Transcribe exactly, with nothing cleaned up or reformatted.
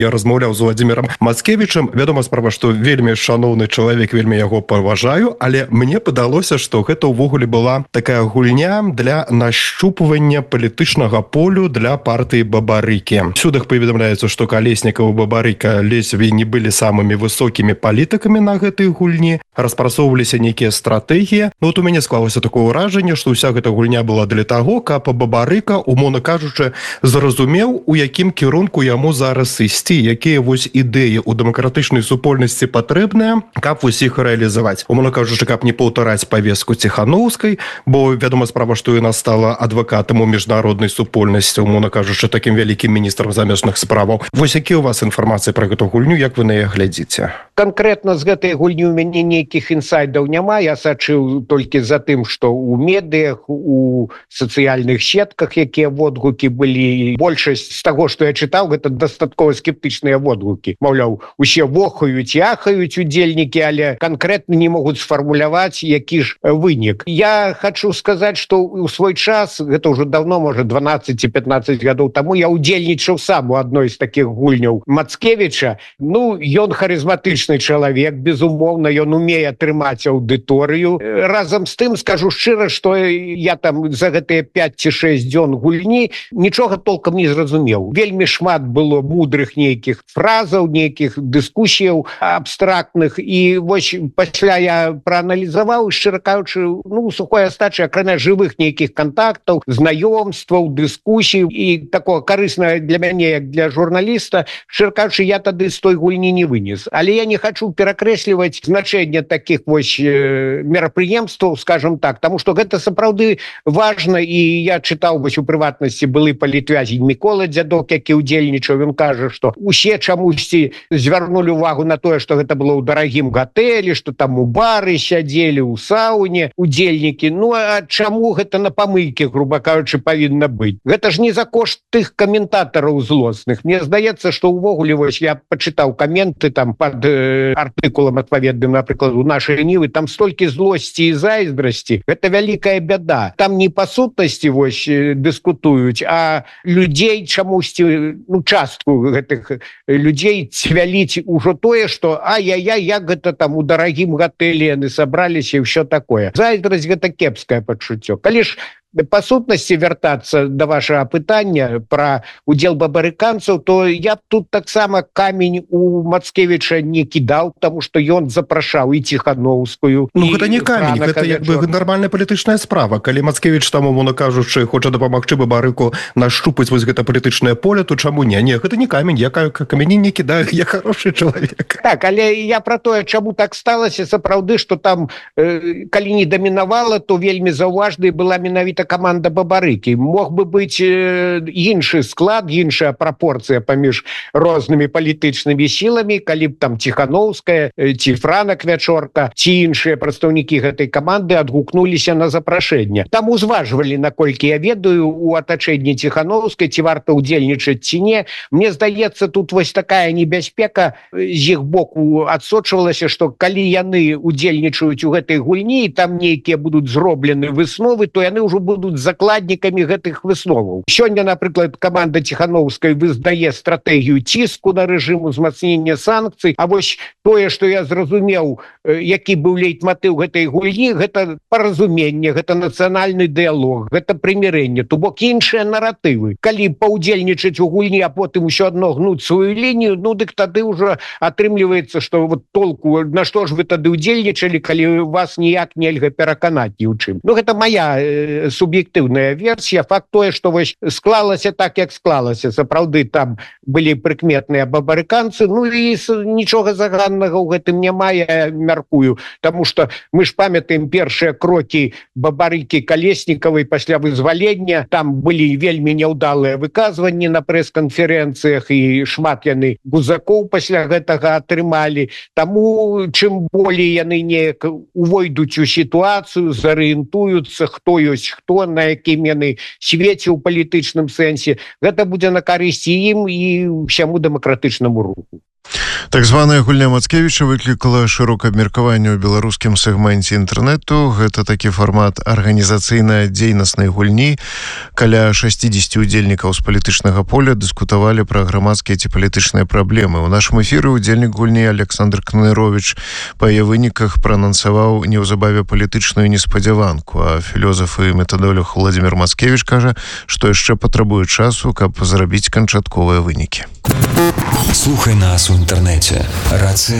Я размаўляў з Владимиром Мацкевічем. Вядома справа, што вельмі шаноўны чалавек, вельмі яго паважаю, але мне падалося, што гэта ўвогуле была такая гульня для нащупвання палітычнага полю для партыі Бабарыкі. Сюдах паведамляецца, што Калеснікаў і Бабарыка ледзьве не былі самымі высокімі палітыкамі на гэтай гульні, распрацоўваліся нейкія стратэгіі. Ну, вот у мяне склалася такое ўражанне, што ўся гэта гульня была для таго, каб Бабарыка, умоўна кажучы, зразумеў, у якім кірунку яму зараз ісці, якія вось ідэі ў дэмакратычнай супольнасці патрэбныя, каб вось іх рэалізаваць. Умоўна кажучы, каб не паўтараць павестку Ціханаўскай, бо вядома справа, што яна стала адвакатам у міжнароднай супольнасці, умоўна кажучы, такім вялікім міністрам замежных справаў. Вось які у вас інфармацыя пра гэту гульню, як вы на яе глядзіце? Конкретно з гэтай гульні у мяне нейкіх інсайдаў няма. Я сачыў толькі за тым, што ў медыях, у сацыяльных сетках, якія водгукі былі. Большасць з таго, што я чытаў, гэта дастаткова скептычныя водгукі. Маўляў, усе вохаюць і ахаюць удзельнікі, але канкрэтна не могуць сфармуляваць, які ж вынік. Я хачу сказаць, што ў свой час, гэта ўжо давно, можа, дванаццаць-пятнаццаць гадоў таму, я удзельнічаў сам у адной з такіх гульняў Мацкевіча. Ну, ён харызматычны чалавек, безумоўна, ён умее атрымаць аўдыторыю. Разам з тым, скажу шчыра, што я там за гэтыя пяць ці шэсць дзён гульні нічога толкам не зразумеў. Вельмі шмат было мудрых нейкіх фразаў, нейкіх дыскусіяў абстрактных, і вось пасля я прааналізаваў, шчыра кажучы, ну, сухой астачы, акрамя жывых нейкіх кантактаў, знаёмстваў, дыскусій і такого карыснага для мяне, як для журналіста, шчыра кажучы, я тады з той гульні не вынес. Але я не хачу перакрэсліваць значэнне такіх вось э, мерапрыемстваў, скажем так, таму што гэта сапраўды важна, і я чытаў вось у прыватнасці былы палітвязень Мікола Дзядок, які удзельнічаў, ён кажа, што усе чамусьці звярнулі увагу на тое, што гэта было ў дарагім гатэлі, што там у бары сядзелі, у сауне удзельнікі. Ну, а чаму гэта на памылькі, груба кажучы, павінна быць? Гэта ж не за кошт тых каментатараў злосных. Мне здаецца, што ўвогуле вось я пачытаў каменты там пад э, артыкулам адпаведным, напрыклад, у нашай нівы, там столькі злосці і зайздрасці. Гэта вялікая бяда. Там не па сутнасці вось дыскутуюць, а людзей чамусьці, ну, частку гэтых людзей цвяліць ужо тое, што ай-яй-яй, як гэта там у дарагім гатэлі яны сабраліся і ўсё такое. Зайздрасць гэта кепскае пачуццё. Калі ж па сутнасці вяртацца да вашага пытання пра удзел бабарыканцаў, то я б тут таксама камень у Мацкевіча не кідаў, таму што ён запрашаў і Ціханаўскую. Ну, гэта не камень, гэта як бы нармальная палітычная справа. Калі Мацкевіч там, умоўна кажучы, хоча дапамагчы Бабарыку нашчупаць вось гэта палітычнае поле, то чаму не? Не, гэта не камень, я камяні не кідаю, я хорошы чалавек. Так, але я пра тое, чаму так сталася, сапраўды, што там, э, калі не дамінавала, то вельмі заўважнай была менавіта каманда Бабарыкі. Мог бы быць э, іншы склад, іншая прапорцыя паміж рознымі палітычнымі сіламі, калі б там Ціханаўская, э, ці Франак Вячорка, ці іншыя прадстаўнікі гэтай каманды адгукнуліся на запрашэнне. Там узважвалі, наколькі я ведаю, у атачэнні Ціханаўскай, ці варта ўдзельнічаць ці не. Мне здаецца, тут вось такая небяспека з іх боку адсочвалася, што калі яны ўдзельнічаюць у гэтай гульні, і там нейкія будуць зроблены высновы, то яны ўжо будуць закладнікамі гэтых высноваў. Сёння, напрыклад, каманда Ціханаўскай вызнае стратэгію ціску на рэжым, узмацнення санкцый, а вось тое, што я зразумеў, які быў лейтматыў гэтай гульні, гэта паразуменне, гэта нацыянальны дыялог, гэта прымірэнне, то бок іншыя наратывы. Калі паўдзельнічаць у гульні, а потым усё адно гнуць сваю лінію, ну дык тады ўжо атрымліваецца, што вот толку, на што ж вы тады ўдзельнічалі, калі вас ніяк нельга пераканаць ні ў чым. Ну гэта моя э, суб'ектыўная версія. Факт тое, што вось склалася так, як склалася. Сапраўды там былі прыкметныя бабарыканцы, ну і нічога заганнага ў гэтым няма, я мяркую, таму што мы ж памятаем першыя крокі Бабарыкі Калеснікавай пасля вызвалення, там былі вельмі няўдалыя выказванні на прэс-канферэнцыях, і шмат яны гузакоў пасля гэтага атрымалі. Таму чым болей яны неяк увойдуць у сітуацыю, зарыентуюцца, хто ёсць хто, на якім яны свеце ў палітычным сэнсе, гэта будзе на карысць і ім, і ўсяму дэмакратычнаму руху. Так званая гульня Мацкевіча выклікала шырокае абмеркаванне ў беларускім сегменце інтэрнэту. Гэта такі фармат арганізацыйна-дзейнаснай гульні. Каля шестьдесят удзельнікаў з палітычнага поля дыскутавалі пра грамадскія ці палітычныя праблемы. У нашым эфіры удзельнік гульні Александр Кнырович па яе выніках праанансаваў неўзабаве палітычную неспадзяванку, а філёзаф і метадолог Владимир Мацкевіч кажа, што яшчэ патрабуе часу, каб зрабіць канчатковыя вынікі. Слухай нас у інтэрнэце рацыя